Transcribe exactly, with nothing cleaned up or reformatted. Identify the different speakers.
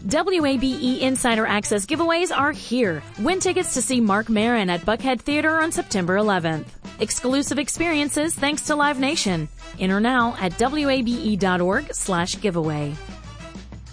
Speaker 1: W A B E Insider Access giveaways are here. Win tickets to see Marc Maron at Buckhead Theater on September eleventh. Exclusive experiences thanks to Live Nation. Enter now at W A B E dot org slash giveaway.